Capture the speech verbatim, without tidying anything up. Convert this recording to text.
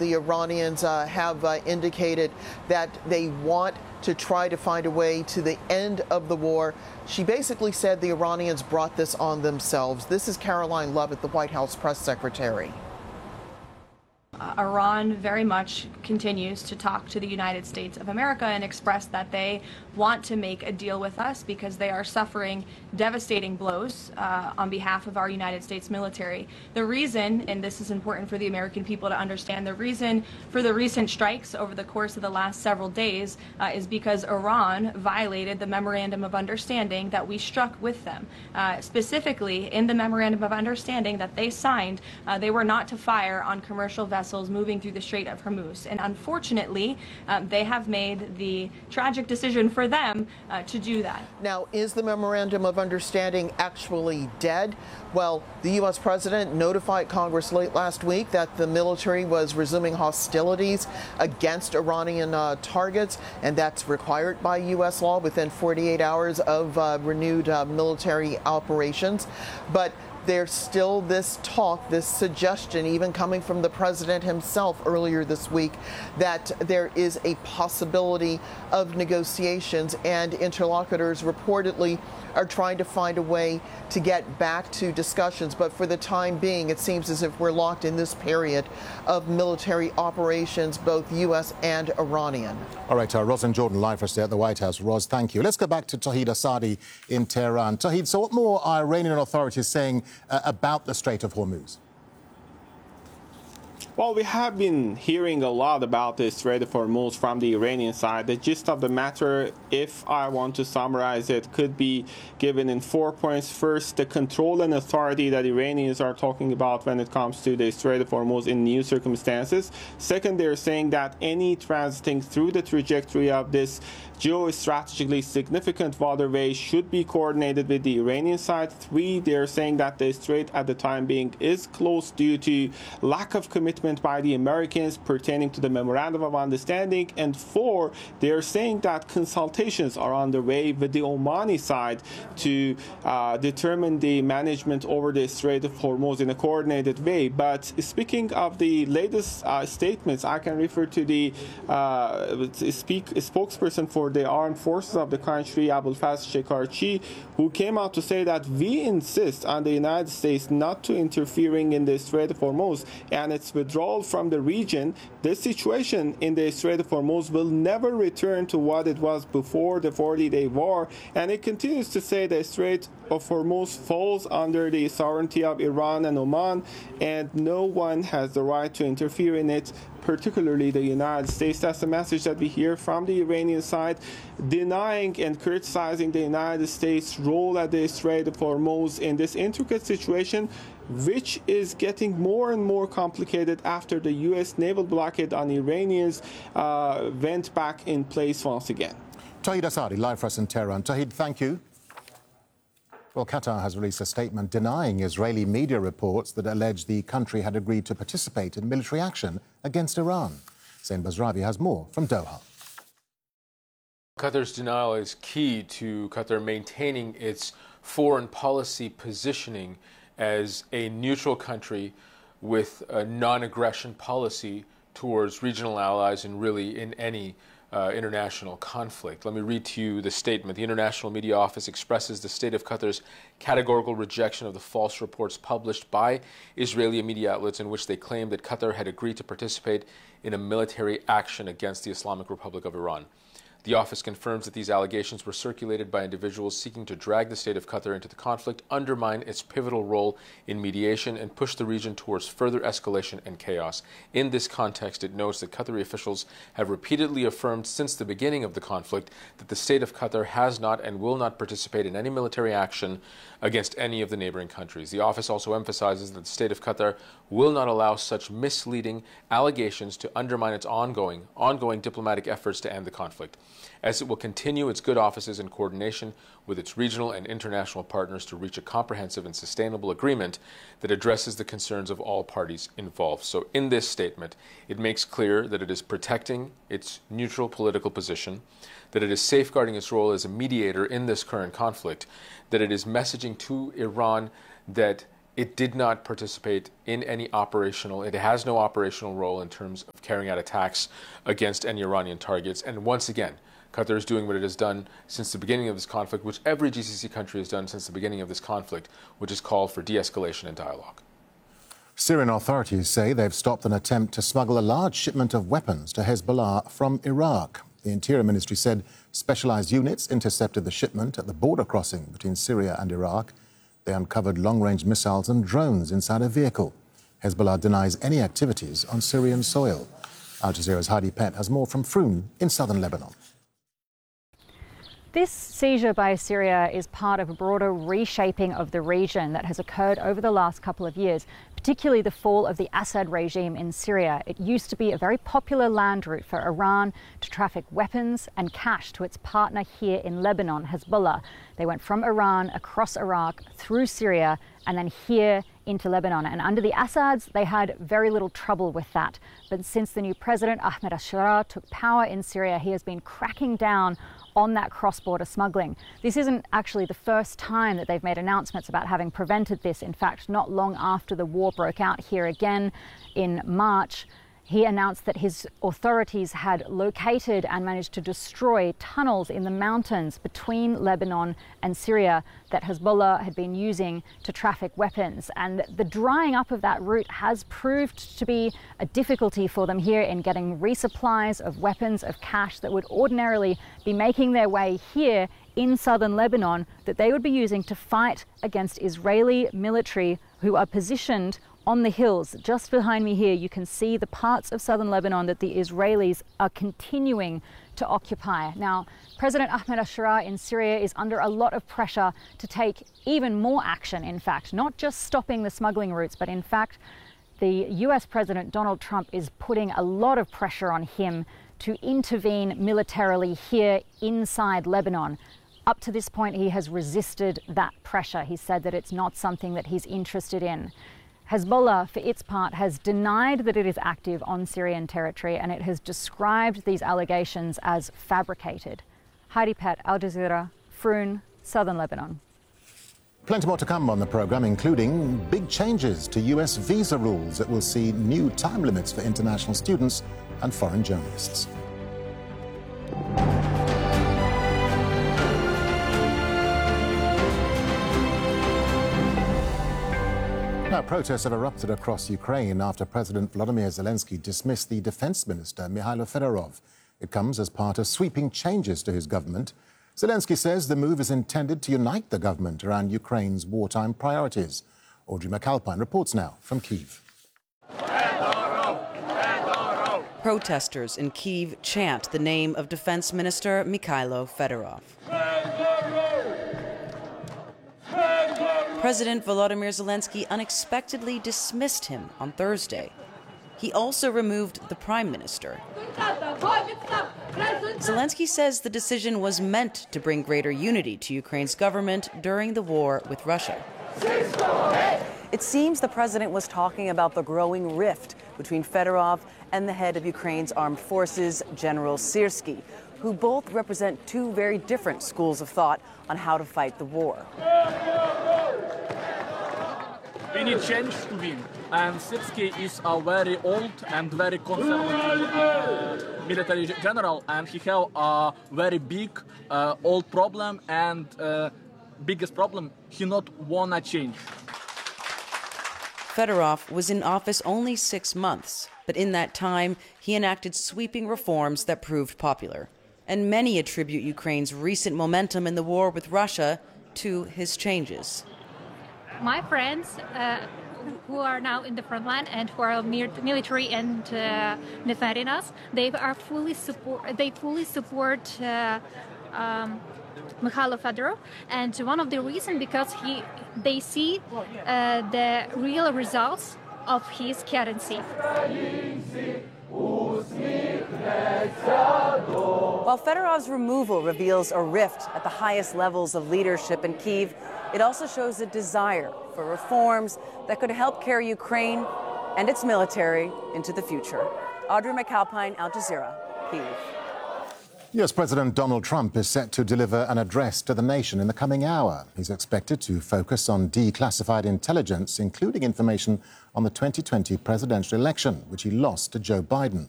the Iranians uh, have uh, indicated that they want to try to find a way to the end of the war. She basically said the Iranians brought this on themselves. This is Caroline Leavitt, the White House press secretary. Uh, Iran very much continues to talk to the United States of America and express that they want to make a deal with us because they are suffering devastating blows uh, on behalf of our United States military. The reason, and this is important for the American people to understand, the reason for the recent strikes over the course of the last several days uh, is because Iran violated the Memorandum of Understanding that we struck with them. Uh, specifically, in the Memorandum of Understanding that they signed, uh, they were not to fire on commercial vessels moving through the Strait of Hormuz. And unfortunately, um, they have made the tragic decision for them uh, to do that. Now, is the Memorandum of Understanding actually dead? Well, the U S president notified Congress late last week that the military was resuming hostilities against Iranian uh, targets, and that's required by U S law within forty-eight hours of uh, renewed uh, military operations. But there's still this talk, this suggestion, even coming from the president himself earlier this week, that there is a possibility of negotiations, and interlocutors reportedly are trying to find a way to get back to discussions. But for the time being, it seems as if we're locked in this period of military operations, both U S and Iranian. All right, uh, Roslyn Jordan, live for us at the White House. Ros, thank you. Let's go back to Tauhid Asadi in Tehran. Tauhid, so what more are Iranian authorities saying uh, about the Strait of Hormuz? Well, we have been hearing a lot about the Strait of Hormuz from the Iranian side. The gist of the matter, if I want to summarize it, could be given in four points. First, the control and authority that Iranians are talking about when it comes to the Strait of Hormuz in new circumstances. Second, they're saying that any transiting through the trajectory of this geostrategically significant waterway should be coordinated with the Iranian side. Three, they're saying that the strait at the time being is closed due to lack of commitment by the Americans pertaining to the Memorandum of Understanding. And four, they're saying that consultations are underway with the Omani side to uh, determine the management over the Strait of Hormuz in a coordinated way. But speaking of the latest uh, statements, I can refer to the uh, speak, spokesperson for the armed forces of the country, Abul Fazl Shekarchi, who came out to say that we insist on the United States not to interfering in the Strait of Hormuz and its withdrawal from the region. This situation in the Strait of Hormuz will never return to what it was before the forty-day war. And it continues to say the Strait of Hormuz falls under the sovereignty of Iran and Oman, and no one has the right to interfere in it, particularly the United States. That's the message that we hear from the Iranian side, denying and criticizing the United States' role at the Strait of Hormuz in this intricate situation, which is getting more and more complicated after the U S naval blockade on Iranians uh, went back in place once again. Tauhid Asadi, live for us in Tehran. Tauhid, thank you. Well, Qatar has released a statement denying Israeli media reports that allege the country had agreed to participate in military action against Iran. Zain Basravi has more from Doha. Qatar's denial is key to Qatar maintaining its foreign policy positioning as a neutral country with a non-aggression policy towards regional allies and really in any Uh, international conflict. Let me read to you the statement. The International Media Office expresses the state of Qatar's categorical rejection of the false reports published by Israeli media outlets in which they claim that Qatar had agreed to participate in a military action against the Islamic Republic of Iran. The office confirms that these allegations were circulated by individuals seeking to drag the state of Qatar into the conflict, undermine its pivotal role in mediation, and push the region towards further escalation and chaos. In this context, it notes that Qatari officials have repeatedly affirmed since the beginning of the conflict that the state of Qatar has not and will not participate in any military action against any of the neighboring countries. The office also emphasizes that the state of Qatar will not allow such misleading allegations to undermine its ongoing, ongoing diplomatic efforts to end the conflict, as it will continue its good offices in coordination with its regional and international partners to reach a comprehensive and sustainable agreement that addresses the concerns of all parties involved. So in this statement, it makes clear that it is protecting its neutral political position, that it is safeguarding its role as a mediator in this current conflict, that it is messaging to Iran that it did not participate in any operational, it has no operational role in terms of carrying out attacks against any Iranian targets. And once again, Qatar is doing what it has done since the beginning of this conflict, which every G C C country has done since the beginning of this conflict, which is call for de-escalation and dialogue. Syrian authorities say they've stopped an attempt to smuggle a large shipment of weapons to Hezbollah from Iraq. The Interior Ministry said specialized units intercepted the shipment at the border crossing between Syria and Iraq. They uncovered long-range missiles and drones inside a vehicle. Hezbollah denies any activities on Syrian soil. Al Jazeera's Heidi Pett has more from Froun in southern Lebanon. This seizure by Syria is part of a broader reshaping of the region that has occurred over the last couple of years, particularly the fall of the Assad regime in Syria. It used to be a very popular land route for Iran to traffic weapons and cash to its partner here in Lebanon, Hezbollah. They went from Iran across Iraq through Syria and then here into Lebanon. And under the Assads, they had very little trouble with that. But since the new president, Ahmed al-Sharaa, took power in Syria, he has been cracking down on that cross-border smuggling. This isn't actually the first time that they've made announcements about having prevented this. In fact, not long after the war broke out here again in March, he announced that his authorities had located and managed to destroy tunnels in the mountains between Lebanon and Syria that Hezbollah had been using to traffic weapons. And the drying up of that route has proved to be a difficulty for them here in getting resupplies of weapons, of cash that would ordinarily be making their way here in southern Lebanon, that they would be using to fight against Israeli military who are positioned on the hills. Just behind me here, you can see the parts of southern Lebanon that the Israelis are continuing to occupy. Now, President Ahmed al-Sharaa in Syria is under a lot of pressure to take even more action, in fact, not just stopping the smuggling routes, but in fact, the U S President Donald Trump is putting a lot of pressure on him to intervene militarily here inside Lebanon. Up to this point, he has resisted that pressure. He said that it's not something that he's interested in. Hezbollah, for its part, has denied that it is active on Syrian territory, and it has described these allegations as fabricated. Heidi Pett, Al Jazeera, Froun, southern Lebanon. Plenty more to come on the programme, including big changes to U S visa rules that will see new time limits for international students and foreign journalists. Now, protests have erupted across Ukraine after President Volodymyr Zelensky dismissed the defense minister, Mikhailo Fedorov. It comes as part of sweeping changes to his government. Zelensky says the move is intended to unite the government around Ukraine's wartime priorities. Audrey McAlpine reports now from Kyiv. Protesters in Kyiv chant the name of Defense Minister Mikhailo Fedorov. President Volodymyr Zelensky unexpectedly dismissed him on Thursday. He also removed the prime minister. Zelensky says the decision was meant to bring greater unity to Ukraine's government during the war with Russia. It seems the president was talking about the growing rift between Fedorov and the head of Ukraine's armed forces, General Syrskyi, who both represent two very different schools of thought on how to fight the war. We need change to win, and Syrskyi is a very old and very conservative uh, military general, and he has a very big uh, old problem, and uh, biggest problem, he not wanna change. Fedorov was in office only six months, but in that time, he enacted sweeping reforms that proved popular. And many attribute Ukraine's recent momentum in the war with Russia to his changes. My friends uh, who are now in the front line and who are military and uh, defending us, they are fully support. They fully support uh, um, Mikhailo Fedorov, and one of the reasons because he they see uh, the real results of his candidacy. While Fedorov's removal reveals a rift at the highest levels of leadership in Kyiv, it also shows a desire for reforms that could help carry Ukraine and its military into the future. Audrey McAlpine, Al Jazeera, Kyiv. U S President Donald Trump is set to deliver an address to the nation in the coming hour. He's expected to focus on declassified intelligence, including information on the twenty twenty presidential election, which he lost to Joe Biden.